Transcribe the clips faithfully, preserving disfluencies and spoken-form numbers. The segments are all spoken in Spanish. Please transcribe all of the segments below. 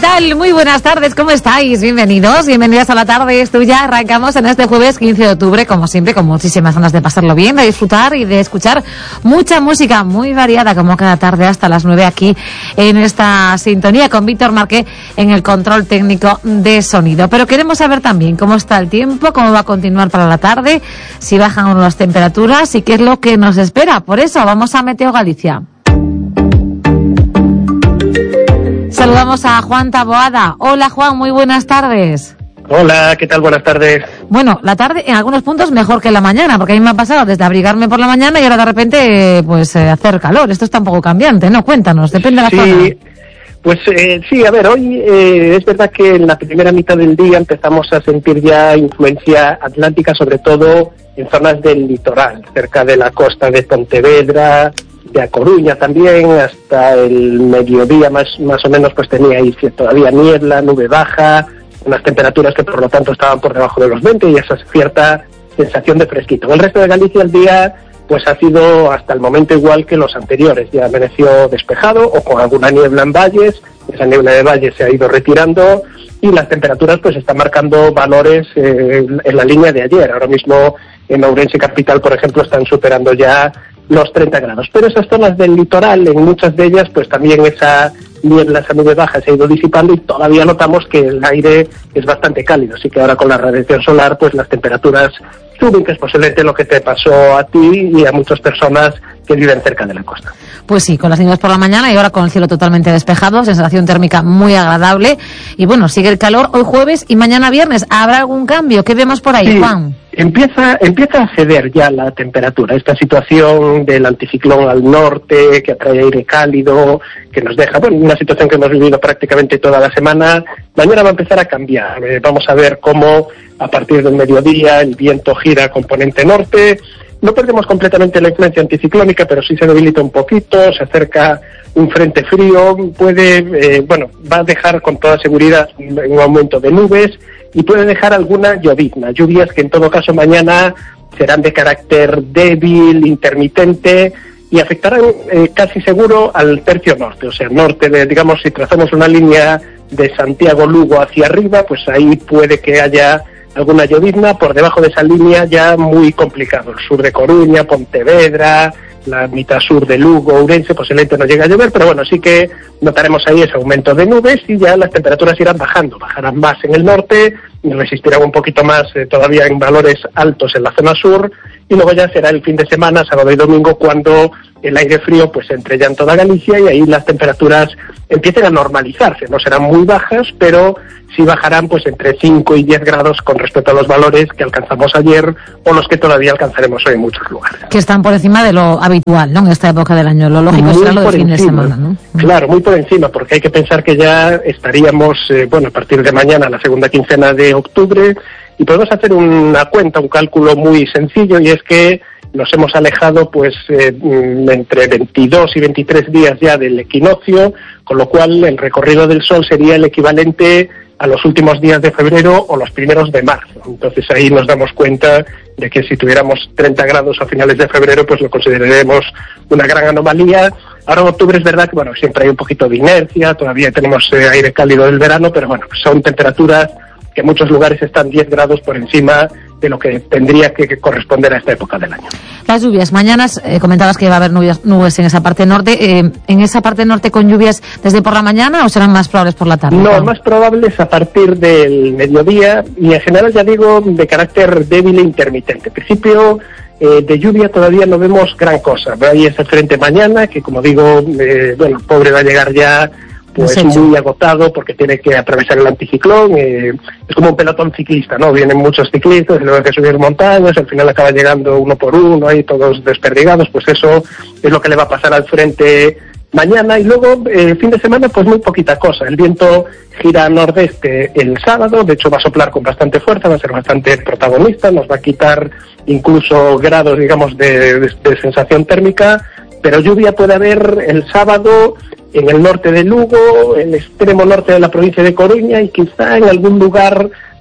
tal? Muy buenas tardes, ¿cómo estáis? Bienvenidos, bienvenidas a La Tarde es Tuya. Arrancamos en este jueves quince de octubre, como siempre, con muchísimas ganas de pasarlo bien, de disfrutar y de escuchar mucha música muy variada, como cada tarde hasta las nueve aquí en esta sintonía, con Víctor Marqué en el control técnico de sonido. Pero queremos saber también cómo está el tiempo, cómo va a continuar para la tarde, si bajan o no las temperaturas y qué es lo que nos espera. Por eso vamos a Meteo Galicia. Saludamos a Juan Taboada. Hola Juan, muy buenas tardes. Hola, ¿qué tal? Buenas tardes. Bueno, la tarde en algunos puntos mejor que la mañana, porque a mí me ha pasado desde abrigarme por la mañana y ahora de repente pues eh, hacer calor. Esto está un poco cambiante, ¿no? Cuéntanos, depende de la sí, zona. Pues eh, sí, a ver, hoy eh, es verdad que en la primera mitad del día empezamos a sentir ya influencia atlántica, sobre todo en zonas del litoral, cerca de la costa de Pontevedra, de A Coruña también, hasta el mediodía más más o menos pues tenía ahí todavía niebla, nube baja, unas temperaturas que por lo tanto estaban por debajo de los veinte y esa cierta sensación de fresquito. En el resto de Galicia el día pues ha sido hasta el momento igual que los anteriores, ya amaneció despejado o con alguna niebla en valles, esa niebla de valles se ha ido retirando y las temperaturas pues están marcando valores eh, en la línea de ayer. Ahora mismo en Ourense capital, por ejemplo, están superando ya los treinta grados, pero esas zonas del litoral, en muchas de ellas, pues también esa niebla, esa nube baja se ha ido disipando y todavía notamos que el aire es bastante cálido, así que ahora con la radiación solar, pues las temperaturas suben, que es posiblemente lo que te pasó a ti y a muchas personas que viven cerca de la costa. Pues sí, con las nubes por la mañana y ahora con el cielo totalmente despejado, sensación térmica muy agradable y bueno, sigue el calor hoy jueves y mañana viernes. ¿Habrá algún cambio? ¿Qué vemos por ahí, sí. Juan? Empieza, empieza a ceder ya la temperatura, esta situación del anticiclón al norte, que atrae aire cálido, que nos deja, bueno, una situación que hemos vivido prácticamente toda la semana, mañana va a empezar a cambiar, eh, vamos a ver cómo a partir del mediodía el viento gira a componente norte, no perdemos completamente la influencia anticiclónica, pero sí se debilita un poquito, se acerca un frente frío, puede, eh, bueno, va a dejar con toda seguridad un aumento de nubes, y puede dejar alguna llovizna, lluvias que en todo caso mañana serán de carácter débil, intermitente y afectarán eh, casi seguro al tercio norte, o sea, norte de, digamos, si trazamos una línea de Santiago-Lugo hacia arriba, pues ahí puede que haya alguna llovizna, por debajo de esa línea ya muy complicado, el sur de Coruña, Pontevedra, la mitad sur de Lugo, Ourense, posiblemente no llega a llover, pero bueno, sí que notaremos ahí ese aumento de nubes y ya las temperaturas irán bajando, bajarán más en el norte, y resistirán un poquito más eh, todavía en valores altos en la zona sur, y luego ya será el fin de semana, sábado y domingo, cuando el aire frío pues entre ya en toda Galicia y ahí las temperaturas empiecen a normalizarse, no serán muy bajas, pero sí bajarán pues entre cinco y diez grados con respecto a los valores que alcanzamos ayer o los que todavía alcanzaremos hoy en muchos lugares. Que están por encima de lo habitual, ¿no?, en esta época del año, lo lógico será lo del fin de semana, ¿no? Claro, muy por encima, porque hay que pensar que ya estaríamos, eh, bueno, a partir de mañana, la segunda quincena de octubre, y podemos hacer una cuenta, un cálculo muy sencillo, y es que nos hemos alejado pues eh, entre veintidós y veintitrés días ya del equinoccio, con lo cual el recorrido del Sol sería el equivalente a los últimos días de febrero o los primeros de marzo. Entonces ahí nos damos cuenta de que si tuviéramos treinta grados a finales de febrero, pues lo consideraremos una gran anomalía. Ahora en octubre es verdad que bueno, siempre hay un poquito de inercia, todavía tenemos eh, aire cálido del verano, pero bueno, son temperaturas que en muchos lugares están diez grados por encima de lo que tendría que, que corresponder a esta época del año. Las lluvias, mañana eh, comentabas que iba a haber nubes, nubes en esa parte norte, eh, ¿en esa parte norte con lluvias desde por la mañana o serán más probables por la tarde? No, ¿no? más probables a partir del mediodía y en general, ya digo, de carácter débil e intermitente. En principio, eh, de lluvia todavía no vemos gran cosa. Hay ese frente mañana que, como digo, eh, bueno, el pobre va a llegar ya pues muy agotado porque tiene que atravesar el anticiclón, eh, es como un pelotón ciclista, ¿no? Vienen muchos ciclistas, luego hay que subir montañas, al final acaba llegando uno por uno, ahí todos desperdigados, pues eso es lo que le va a pasar al frente mañana y luego el eh, fin de semana pues muy poquita cosa, el viento gira nordeste el sábado, de hecho va a soplar con bastante fuerza, va a ser bastante protagonista, nos va a quitar incluso grados, digamos, de, de, de sensación térmica, pero lluvia puede haber el sábado en el norte de Lugo, el extremo norte de la provincia de Coruña y quizá en algún lugar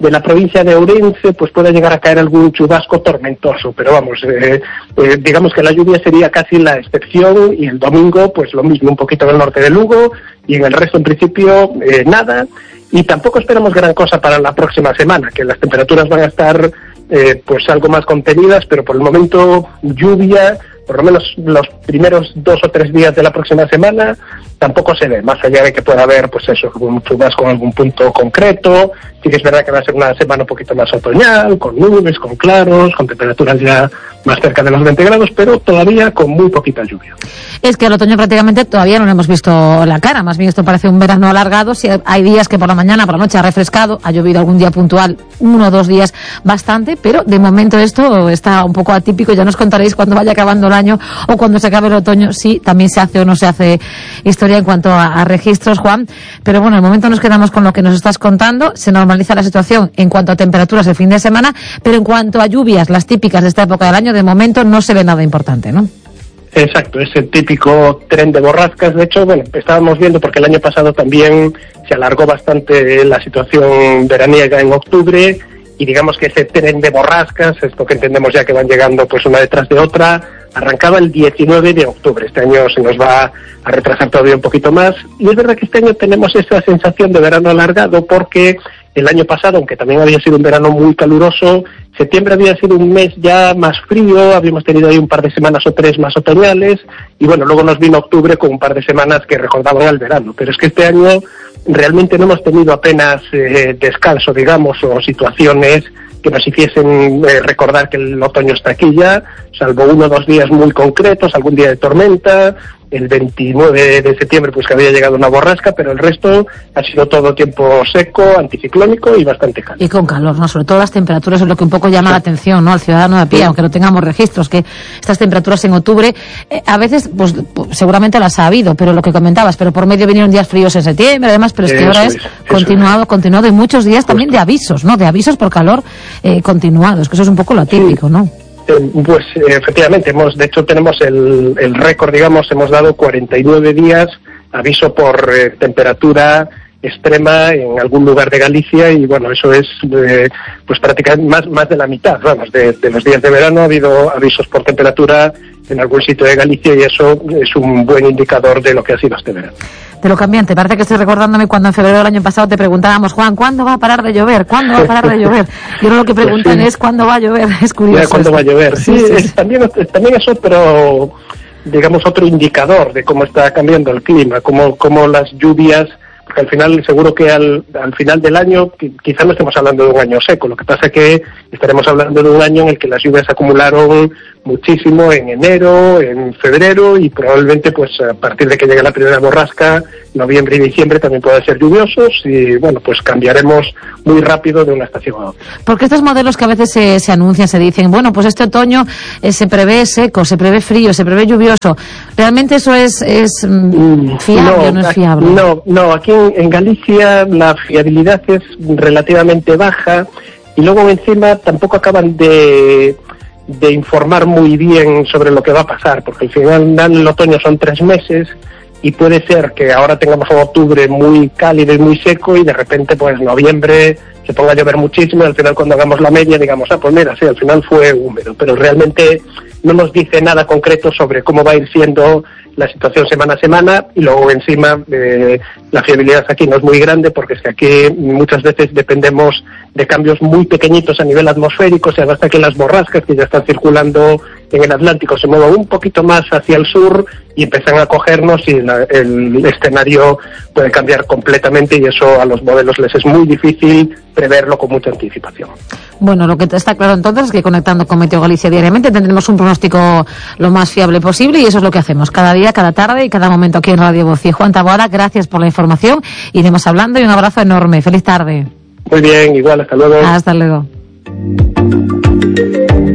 de la provincia de Ourense pues pueda llegar a caer algún chubasco tormentoso, pero vamos, eh, eh, digamos que la lluvia sería casi la excepción, y el domingo pues lo mismo, un poquito en el norte de Lugo, y en el resto en principio eh, nada, y tampoco esperamos gran cosa para la próxima semana, que las temperaturas van a estar eh, pues algo más contenidas, pero por el momento lluvia, por lo menos los primeros dos o tres días de la próxima semana, tampoco se ve, más allá de que pueda haber, pues eso, algún chubasco en algún punto concreto. Sí que es verdad que va a ser una semana un poquito más otoñal, con nubes, con claros, con temperaturas ya más cerca de los veinte grados, pero todavía con muy poquita lluvia. Es que el otoño prácticamente todavía no le hemos visto la cara, más bien esto parece un verano alargado. Si hay días que por la mañana, por la noche ha refrescado, ha llovido algún día puntual, uno o dos días bastante, pero de momento esto está un poco atípico. Ya nos contaréis cuando vaya acabando el año o cuando se acabe el otoño, si también se hace o no se hace historia en cuanto a, a registros, Juan. Pero bueno, de momento nos quedamos con lo que nos estás contando. Se normaliza la situación en cuanto a temperaturas el fin de semana, pero en cuanto a lluvias, las típicas de esta época del año, de momento no se ve nada importante, ¿no? Exacto, ese típico tren de borrascas. De hecho, bueno, estábamos viendo, porque el año pasado también se alargó bastante la situación veraniega en octubre, y digamos que ese tren de borrascas, esto que entendemos ya que van llegando pues una detrás de otra, arrancaba el diecinueve de octubre. Este año se nos va a retrasar todavía un poquito más, y es verdad que este año tenemos esa sensación de verano alargado, porque el año pasado, aunque también había sido un verano muy caluroso, septiembre había sido un mes ya más frío, habíamos tenido ahí un par de semanas o tres más otoñales, y bueno, luego nos vino octubre con un par de semanas que recordaban al verano. Pero es que este año realmente no hemos tenido apenas eh, descanso, digamos, o situaciones que nos hiciesen eh, recordar que el otoño está aquí ya, salvo uno o dos días muy concretos, algún día de tormenta, el veintinueve de septiembre pues que había llegado una borrasca, pero el resto ha sido todo tiempo seco, anticiclónico y bastante cálido. Y con calor, ¿no? Sobre todo las temperaturas es lo que un poco llama sí. la atención, ¿no? Al ciudadano de a pie, sí. aunque no tengamos registros, que estas temperaturas en octubre, eh, a veces, pues seguramente las ha habido, pero lo que comentabas, pero por medio vinieron días fríos en septiembre, además, pero es que eso ahora es, es continuado, es. continuado, y muchos días también Justo. de avisos, ¿no? De avisos por calor eh, continuados, que eso es un poco lo atípico, sí. ¿no? Eh, pues eh, efectivamente, hemos, de hecho tenemos el, el récord, digamos, hemos dado cuarenta y nueve días aviso por eh, temperatura extrema en algún lugar de Galicia, y bueno, eso es eh, pues prácticamente más, más de la mitad, vamos, de, de los días de verano ha habido avisos por temperatura en algún sitio de Galicia, y eso es un buen indicador de lo que ha sido este verano. De lo cambiante, parece que estoy recordándome cuando en febrero del año pasado te preguntábamos, Juan, ¿cuándo va a parar de llover? ¿Cuándo va a parar de llover? Y ahora lo que preguntan pues sí. es ¿cuándo va a llover? Es curioso. Ya, ¿cuándo va a llover? Sí, sí, sí, sí. Es, también, también es otro, digamos, otro indicador de cómo está cambiando el clima, cómo, cómo las lluvias, porque al final, seguro que al, al final del año, quizás no estemos hablando de un año seco, lo que pasa es que estaremos hablando de un año en el que las lluvias acumularon muchísimo en enero, en febrero, y probablemente pues a partir de que llegue la primera borrasca, noviembre y diciembre también pueden ser lluviosos, y bueno, pues cambiaremos muy rápido de una estación a otra. Porque estos modelos que a veces se, se anuncian, se dicen, bueno, pues este otoño eh, se prevé seco, se prevé frío, se prevé lluvioso, ¿realmente eso es, es mm, fiable no, o no es fiable? No, no, aquí en, en Galicia la fiabilidad es relativamente baja, y luego encima tampoco acaban de de informar muy bien sobre lo que va a pasar, porque al final el otoño son tres meses, y puede ser que ahora tengamos un octubre muy cálido y muy seco, y de repente pues noviembre se ponga a llover muchísimo, y al final cuando hagamos la media digamos, ah, pues mira, sí, al final fue húmedo, pero realmente no nos dice nada concreto sobre cómo va a ir siendo la situación semana a semana, y luego encima eh, la fiabilidad aquí no es muy grande, porque es que aquí muchas veces dependemos de cambios muy pequeñitos a nivel atmosférico, o sea, basta que las borrascas que ya están circulando en el Atlántico se muevan un poquito más hacia el sur y empiezan a cogernos, y la, el escenario puede cambiar completamente, y eso a los modelos les es muy difícil preverlo con mucha anticipación. Bueno, lo que está claro entonces es que conectando con Meteo Galicia diariamente tendremos un pronóstico lo más fiable posible, y eso es lo que hacemos cada día, cada tarde y cada momento aquí en Radio Voz. Y Juan Taboada, gracias por la información, iremos hablando, y un abrazo enorme. Feliz tarde. Muy bien, igual, hasta luego. Hasta luego.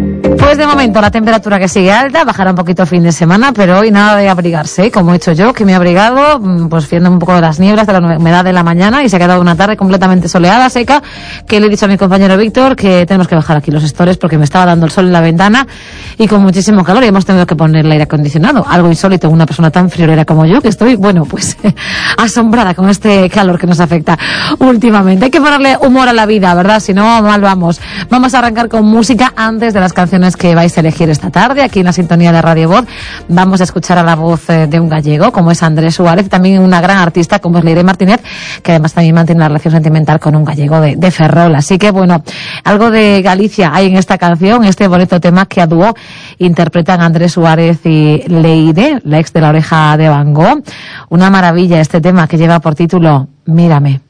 Pues de momento la temperatura que sigue alta, bajará un poquito el fin de semana, pero hoy nada de abrigarse, ¿eh? Como he hecho yo, que me he abrigado, pues viendo un poco de las nieblas, de la humedad de la mañana, y se ha quedado una tarde completamente soleada, seca, que le he dicho a mi compañero Víctor que tenemos que bajar aquí los stores porque me estaba dando el sol en la ventana y con muchísimo calor, y hemos tenido que poner el aire acondicionado, algo insólito en una persona tan friolera como yo, que estoy, bueno, pues asombrada con este calor que nos afecta últimamente. Hay que ponerle humor a la vida, ¿verdad? Si no, mal vamos. Vamos a arrancar con música antes de las canciones que vais a elegir esta tarde aquí en la sintonía de Radio Voz. Vamos a escuchar a la voz de un gallego como es Andrés Suárez, y también una gran artista como es Leire Martínez, que además también mantiene una relación sentimental con un gallego de, de Ferrol. Así que bueno, algo de Galicia hay en esta canción, este bonito tema que a dúo interpretan Andrés Suárez y Leire, la ex de La Oreja de Van Gogh. Una maravilla este tema que lleva por título Mírame.